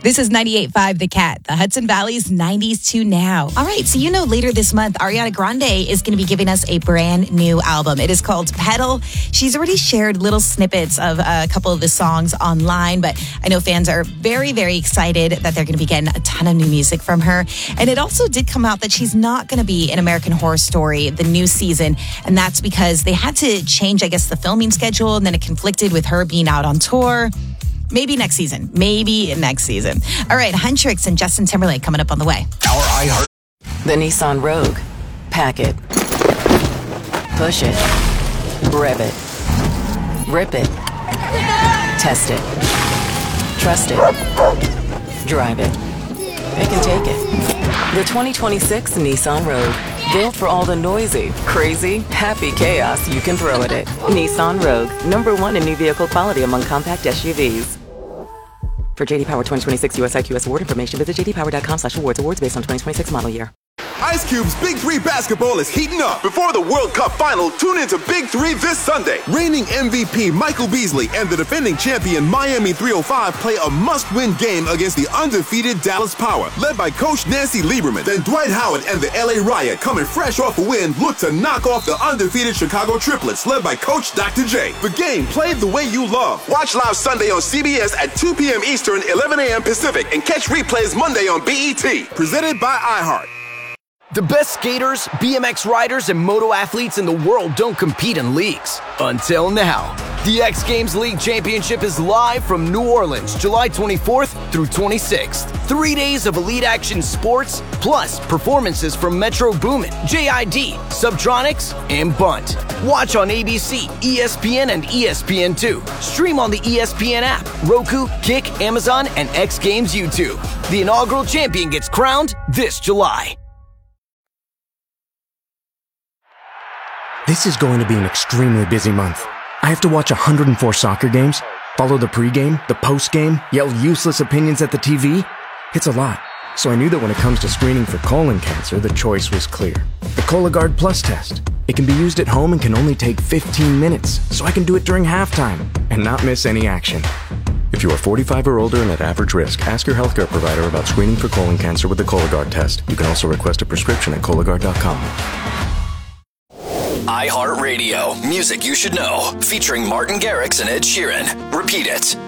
This is 98.5 The Cat, the Hudson Valley's 90s to now. All right, so later this month, Ariana Grande is going to be giving us a brand new album. It is called Pedal. She's already shared little snippets of a couple of the songs online, but I know fans are very, very excited that they're going to be getting a ton of new music from her. And it also did come out that she's not going to be in American Horror Story, the new season, and that's because they had to change, I guess, the filming schedule, and then it conflicted with her being out on tour. Maybe next season. All right, Huntrix and Justin Timberlake coming up on the way. Our iHeart. The Nissan Rogue. Pack it. Push it. Rev it. Rip it. Test it. Trust it. Drive it. It can take it. The 2026 Nissan Rogue. Built for all the noisy, crazy, happy chaos you can throw at it. Nissan Rogue. #1 in new vehicle quality among compact SUVs. For JD Power 2026 US IQS award information, visit jdpower.com/awards. Awards based on 2026 model year. Ice Cube's Big 3 basketball is heating up. Before the World Cup final, tune into Big 3 this Sunday. Reigning MVP Michael Beasley and the defending champion Miami 305 play a must-win game against the undefeated Dallas Power, led by Coach Nancy Lieberman. Then Dwight Howard and the LA Riot, coming fresh off a win, look to knock off the undefeated Chicago Triplets, led by Coach Dr. J. The game played the way you love. Watch live Sunday on CBS at 2 p.m. Eastern, 11 a.m. Pacific, and catch replays Monday on BET. Presented by iHeart. The best skaters, BMX riders, and moto athletes in the world don't compete in leagues. Until now. The X Games League Championship is live from New Orleans, July 24th through 26th. 3 days of elite action sports, plus performances from Metro Boomin, JID, Subtronics, and Bunt. Watch on ABC, ESPN, and ESPN2. Stream on the ESPN app, Roku, Kick, Amazon, and X Games YouTube. The inaugural champion gets crowned this July. This is going to be an extremely busy month. I have to watch 104 soccer games, follow the pregame, the postgame, yell useless opinions at the TV. It's a lot. So I knew that when it comes to screening for colon cancer, the choice was clear. The Cologuard Plus test. It can be used at home and can only take 15 minutes, so I can do it during halftime and not miss any action. If you are 45 or older and at average risk, ask your healthcare provider about screening for colon cancer with the Cologuard test. You can also request a prescription at Cologuard.com. iHeartRadio, music you should know, featuring Martin Garrix and Ed Sheeran. Repeat it.